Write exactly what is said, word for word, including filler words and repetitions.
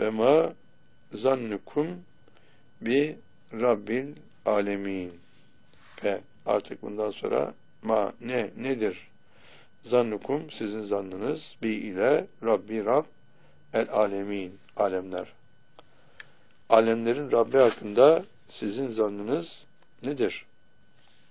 Ve ma zannukum bi Rabbil alemin. Ve artık bundan sonra ma ne nedir? Zannukum sizin zannınız bi ile Rabbi Rab el alemin alemler. Alemlerin Rabbi hakkında sizin zannınız nedir?